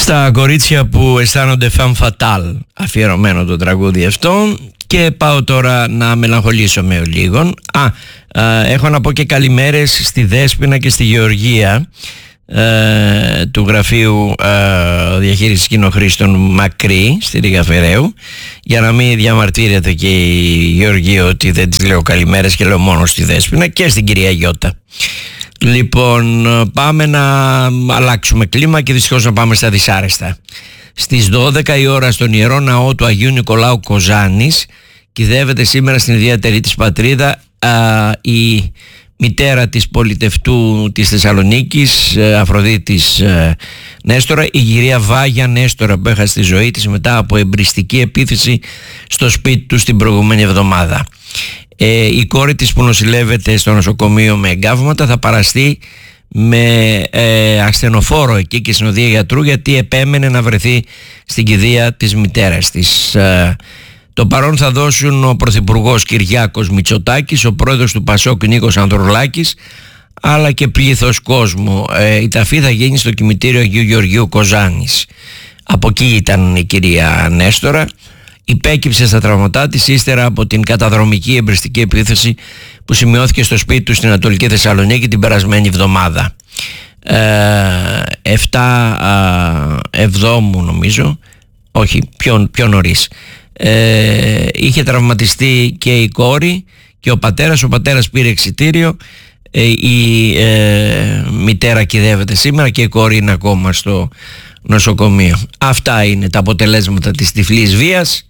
Στα κορίτσια που αισθάνονται femme fatale, αφιερωμένο το τραγούδι αυτό. Και πάω τώρα να μελαγχολήσω με λίγο. Έχω να πω και καλημέρες στη Δέσποινα και στη Γεωργία του γραφείου διαχείρισης κοινοχρήστων Μακρύ στη Ρήγα Φεραίου, για να μην διαμαρτύρεται και η Γεωργία ότι δεν της λέω καλημέρες και λέω μόνο στη Δέσποινα, και στην κυρία Γιώτα. Λοιπόν, πάμε να αλλάξουμε κλίμα και δυστυχώς να πάμε στα δυσάρεστα. Στις 12 η ώρα στον Ιερό Ναό του Αγίου Νικολάου Κοζάνης κυδεύεται σήμερα στην ιδιαίτερη της πατρίδα η μητέρα της πολιτευτού της Θεσσαλονίκης, Αφροδίτης Νέστορα, η κυρία Βάγια Νέστορα, που έχασε τη ζωή της μετά από εμπριστική επίθεση στο σπίτι του την προηγούμενη εβδομάδα. Η κόρη της που νοσηλεύεται στο νοσοκομείο με εγκάβματα θα παραστεί με ασθενοφόρο εκεί και συνοδεία γιατρού, γιατί επέμενε να βρεθεί στην κηδεία της μητέρας της. Το παρόν θα δώσουν ο Πρωθυπουργός Κυριάκος Μητσοτάκης, ο πρόεδρος του Πασόκ Νίκος Ανδρουλάκης, αλλά και πλήθος κόσμου. Η ταφή θα γίνει στο κημητήριο Αγίου Γεωργίου Κοζάνης. Από εκεί ήταν η κυρία Νέστορα. Υπέκυψε στα τραυματά της ύστερα από την καταδρομική εμπριστική επίθεση που σημειώθηκε στο σπίτι του στην Ανατολική Θεσσαλονίκη την περασμένη εβδομάδα. 7 Εβδόμου νομίζω, όχι πιο νωρίς. Είχε τραυματιστεί και η κόρη και ο πατέρας πήρε εξιτήριο. Η μητέρα κυδεύεται σήμερα και η κόρη είναι ακόμα στο νοσοκομείο. Αυτά είναι τα αποτελέσματα της τυφλής βίας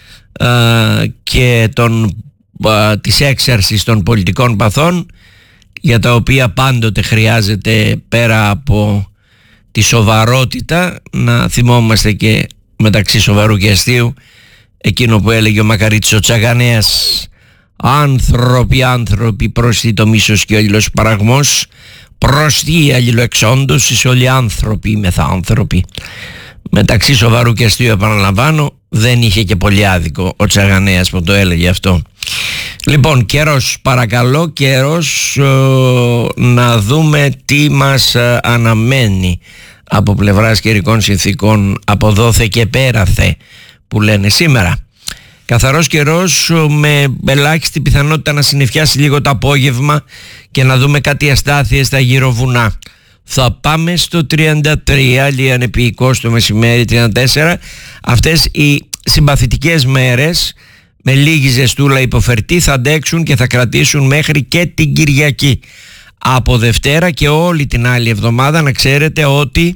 και της έξαρσης των πολιτικών παθών, για τα οποία πάντοτε χρειάζεται, πέρα από τη σοβαρότητα, να θυμόμαστε και μεταξύ σοβαρού και αστείου εκείνο που έλεγε ο Μακαρίτης ο Τσαγανέας: άνθρωποι простοί το μίσος και ο αλληλοσπαραγμός, prostοί οι αλληλοεξόντως, όλοι άνθρωποι μεθάνθρωποι. Μεταξύ σοβαρού και αστείου, επαναλαμβάνω, δεν είχε και πολύ άδικο ο Τσαγανέας που το έλεγε αυτό. Λοιπόν, καιρός, παρακαλώ, καιρός να δούμε τι μας αναμένει από πλευράς καιρικών συνθήκων από δόθε και πέραθε που λένε σήμερα. Καθαρός καιρός με ελάχιστη πιθανότητα να συννεφιάσει λίγο το απόγευμα και να δούμε κάτι αστάθειες στα γύρω βουνά. Θα πάμε στο 33, λίγο ανεπιεικός το μεσημέρι, 34. Αυτές οι συμπαθητικές μέρες με λίγη ζεστούλα υποφερτή θα αντέξουν και θα κρατήσουν μέχρι και την Κυριακή. Από Δευτέρα και όλη την άλλη εβδομάδα να ξέρετε ότι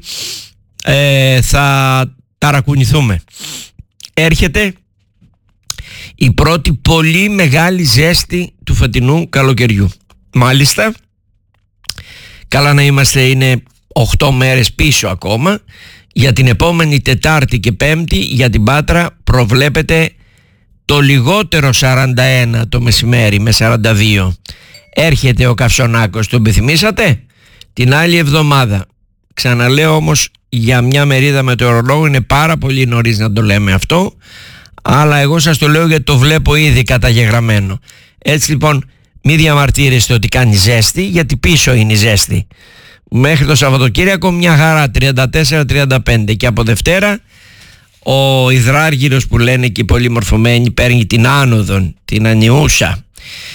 θα ταρακουνηθούμε. Έρχεται η πρώτη πολύ μεγάλη ζέστη του φετινού καλοκαιριού. Μάλιστα, καλά να είμαστε, είναι 8 μέρες πίσω ακόμα. Για την επόμενη Τετάρτη και Πέμπτη για την Πάτρα προβλέπεται το λιγότερο 41 το μεσημέρι με 42. Έρχεται ο Καυσονάκος, το επιθυμήσατε? Την άλλη εβδομάδα. Ξαναλέω όμως, για μια μερίδα μετεωρολόγου είναι πάρα πολύ νωρίς να το λέμε αυτό, αλλά εγώ σας το λέω γιατί το βλέπω ήδη καταγεγραμμένο. Έτσι λοιπόν, μη διαμαρτύρεστε ότι κάνει ζέστη, γιατί πίσω είναι η ζέστη. Μέχρι το Σαββατοκύριακο μια χαρά, 34-35, και από Δευτέρα ο υδράργυρος που λένε και οι πολύ μορφωμένοι παίρνει την άνοδον, την ανιούσα.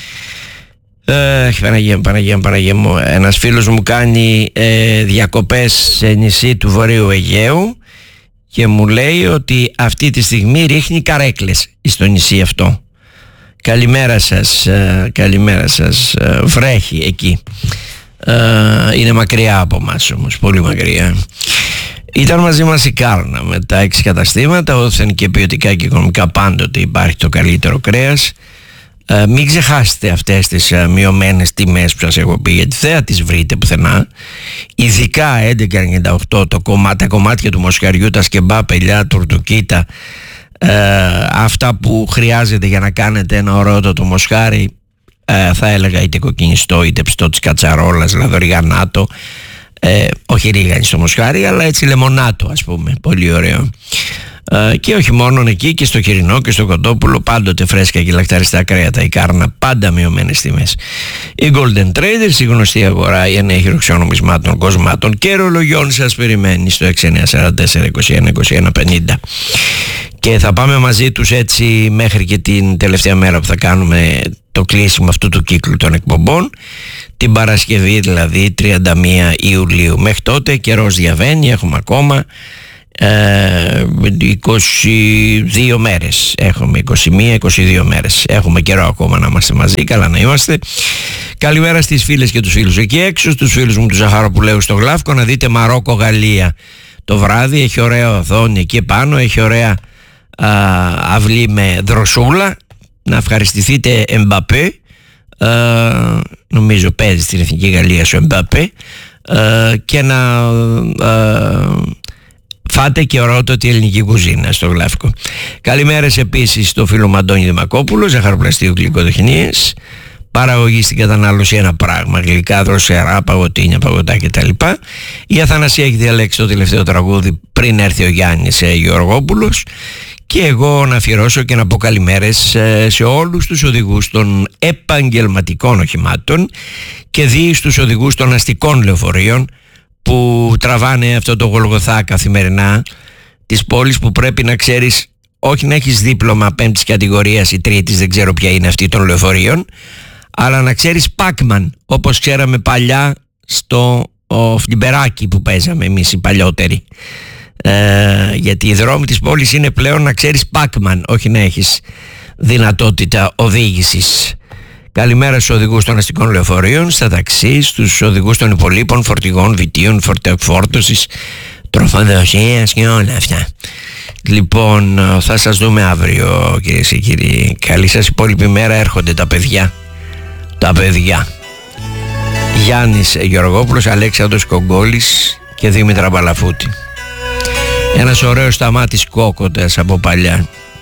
Παναγία μου, ένας φίλος μου κάνει διακοπές σε νησί του Βορείου Αιγαίου και μου λέει ότι αυτή τη στιγμή ρίχνει καρέκλες στο νησί αυτό. Καλημέρα σας, βρέχει εκεί. Είναι μακριά από μας όμως, πολύ μακριά. Ήταν μαζί μας η Κάρνα με τα 6 καταστήματα, όθεν και ποιοτικά και οικονομικά πάντοτε υπάρχει το καλύτερο κρέας. Μην ξεχάσετε αυτές τις μειωμένες τιμές που σας έχω πει, γιατί δεν θα τις βρείτε πουθενά. Ειδικά 11,98 τα κομμάτια του μοσχαριού, τα σκεμπά, πελιά, τουρτουκίτα, αυτά που χρειάζεται για να κάνετε ένα ωραιότατο μοσχάρι, θα έλεγα είτε κοκκινιστό είτε πιστό της κατσαρόλας, δηλαδή ριγανάτο, όχι ρίγανη στο μοσχάρι, αλλά έτσι λεμονάτο ας πούμε, πολύ ωραίο. Και όχι μόνο εκεί, και στο Χοιρινό και στο Κοτόπουλο πάντοτε φρέσκα και λακταριστά κρέατα, η κάρνα πάντα μειωμένες τιμές. Η Golden Traders, η γνωστή αγορά για νέα χειροξιονομισμάτων, κοσμάτων και ρολογιών, σας περιμένει στο 6944-21-21-50. Και θα πάμε μαζί τους έτσι μέχρι και την τελευταία μέρα που θα κάνουμε το κλείσιμο αυτού του κύκλου των εκπομπών, την Παρασκευή δηλαδή 31 Ιουλίου. Μέχρι τότε καιρός διαβαίνει, έχουμε ακόμα 22 μέρες, έχουμε 21-22 μέρες, έχουμε καιρό ακόμα να είμαστε μαζί, καλά να είμαστε. Καλημέρα στις φίλες και τους φίλους εκεί έξω, στους φίλους μου του Ζαχαροπουλαίου στο Γλαύκο. Να δείτε Μαρόκο Γαλλία το βράδυ, έχει ωραία οθόνη εκεί πάνω, έχει ωραία αυλή με δροσούλα. Να ευχαριστηθείτε Εμπαπέ, νομίζω παίζει στην Εθνική Γαλλία σου Εμπαπέ, και να φάτε και ορατότη ελληνική κουζίνα στο Γλαύκο. Καλημέρες επίσης στο φίλο μου Αντώνη Δημακόπουλο, ζαχαροπλαστείο γλυκοτεχνίες, παραγωγή στην κατανάλωση ένα πράγμα, γλυκά, δροσερά, παγωτίνια, παγωτά κτλ. Η Αθανασία έχει διαλέξει το τελευταίο τραγούδι πριν έρθει ο Γιάννης Γεωργόπουλος, και εγώ να αφιερώσω και να πω καλημέρες σε όλους τους οδηγούς των επαγγελματικών οχημάτων και δι' στους οδηγούς των αστικών λεωφορείων που τραβάνε αυτό το Γολγοθά καθημερινά της πόλης, που πρέπει να ξέρεις, όχι να έχεις δίπλωμα 5ης κατηγορίας ή 3ης, δεν ξέρω ποια είναι αυτή, των λεωφορείων, αλλά να ξέρεις Pac-Man, όπως ξέραμε παλιά στο φλιμπεράκι που παίζαμε εμείς οι παλιότεροι. Γιατί οι δρόμοι της πόλης είναι πλέον να ξέρεις Pac-Man, όχι να έχεις δυνατότητα οδήγησης. Καλημέρα στους οδηγούς των αστικών λεωφορείων, στα ταξί, στους οδηγούς των υπολείπων φορτηγών, βιτίων, φορτεφόρτωσης, τροφοδοσίας και όλα αυτά. Λοιπόν, θα σας δούμε αύριο, κυρίες και κύριοι. Καλή σας υπόλοιπη μέρα. Έρχονται τα παιδιά. Τα παιδιά. Γιάννης Γεωργόπουλος, Αλέξανδρος Κογκόλης και Δήμητρα Μπαλαφούτη. Ένας ωραίος Σταμάτης Κόκοτας από παλιά.